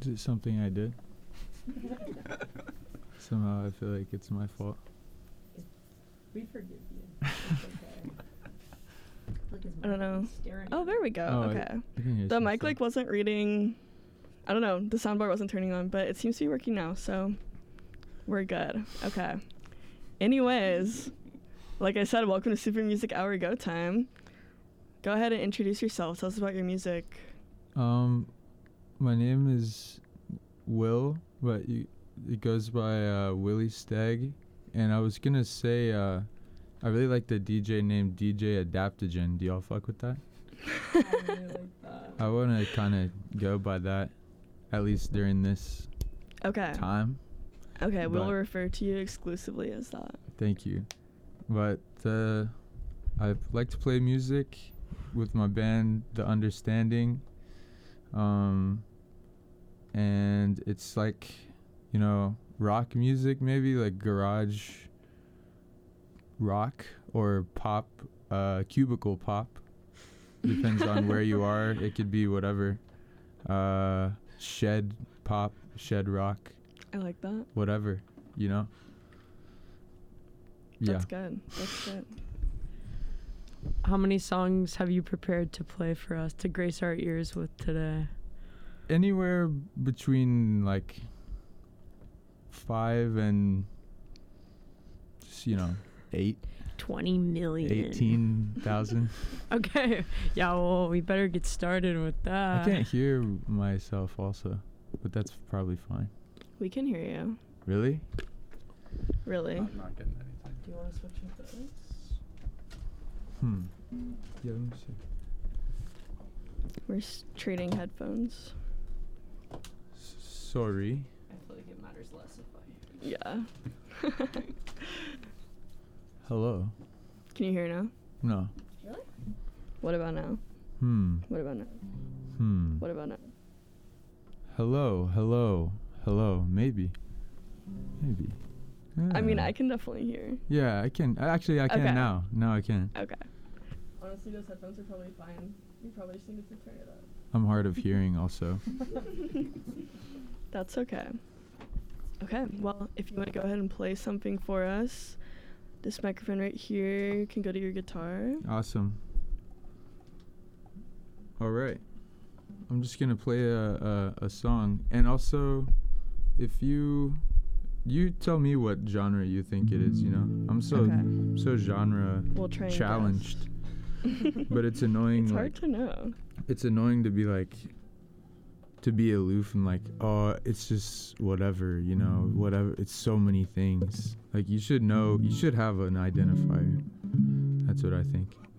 Is it something I did? Somehow I feel like it's my fault. We forgive you. It's okay. I don't know. Oh, there we go. Oh, okay. I can hear The some mic stuff. wasn't reading. I don't know. The soundbar wasn't turning on, but it seems to be working now, so we're good. Okay. Anyways, like I said, welcome to Super Music Hour Go Time. Go ahead and introduce yourself. Tell us about your music. My name is Will, but it goes by Willie Stagg. And I was gonna say, I really like the DJ named DJ Adaptogen. Do y'all fuck with that? I really like that. I wanna kind of go by that, at least during this Okay. time. Okay, we'll But- refer to you exclusively as that. Thank you. But I like to play music with my band, The Understanding. And it's like, rock music, maybe like garage rock or pop, cubicle pop. Depends on where you are. It could be whatever. Shed pop, shed rock, I like that. whatever, Yeah. That's good. That's good. How many songs have you prepared to play for us to grace our ears with today? Anywhere between like 5 and just, 8, 20 million. 18,000. Okay. Yeah, well, we better get started with that. I can't hear myself also, but that's probably fine. We can hear you. Really? Really. I'm not getting anything. Do you want to switch with this? Yeah, let me see. We're trading headphones. Sorry. I feel like it matters less if I. Yeah. Hello. Can you hear now? No. Really? What about now? What about now? What about now? Hello, hello, hello. Maybe. I mean, Yeah. I can definitely hear. Yeah, I can. Actually, I can Okay. now. Now I can. Okay. Honestly, those headphones are probably fine. You probably just needed to turn it up. I'm hard of hearing also. That's okay. Okay, well, if you want to go ahead and play something for us, this microphone right here can go to your guitar. Awesome. All right. I'm just gonna play a song, and also, if you tell me what genre you think it is. I'm so genre We'll try and challenged, but it's annoying. It's like, hard to know. it's annoying to be like, to be aloof and like, oh, it's just whatever, whatever. It's so many things. Like, you should know. You should have an identifier. That's what I think.